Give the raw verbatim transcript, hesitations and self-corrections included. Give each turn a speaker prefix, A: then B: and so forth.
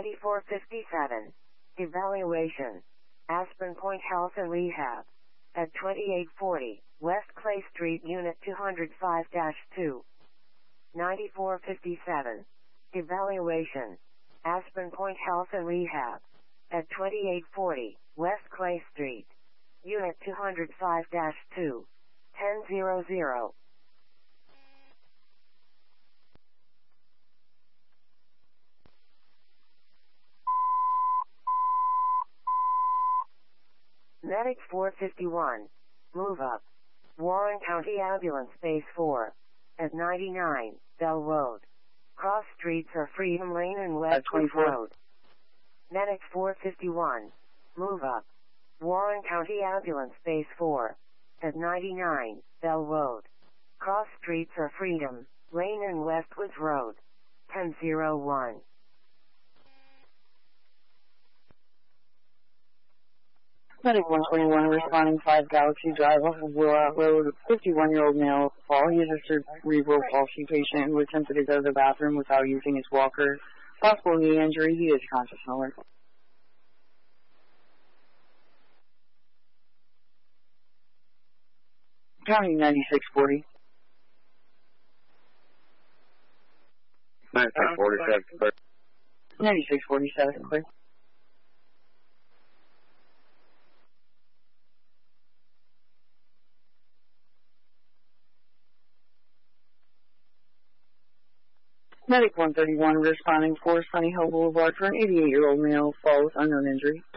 A: ninety-four fifty-seven. Evaluation. Aspen Point Health and Rehab. At twenty-eight forty, West Clay Street, Unit two oh five dash two. ninety-four fifty-seven. Evaluation. Aspen Point Health and Rehab. At twenty-eight forty, West Clay Street. Unit two oh five dash two. ten hundred. Medic four fifty-one. Move up. Warren County Ambulance Base four. At ninety-nine, Bell Road. Cross streets are Freedom Lane and Westwood Road. Medic four fifty-one. Move up. Warren County Ambulance Base four. At ninety-nine, Bell Road. Cross streets are Freedom Lane and Westwood Road. ten oh one.
B: Medic one twenty-one responding five Galaxy Drive off of Willow Road. fifty-one-year-old male fall. He is a cerebral palsy patient who attempted to go to the bathroom without using his walker. Possible knee injury. He is conscious and alert. County ninety-six forty.
C: ninety-six forty-seven, clear.
B: ninety-six forty-seven, clear. Medic one thirty-one responding for Sunny Hill Boulevard for an eighty-eight-year-old male fall with unknown injury.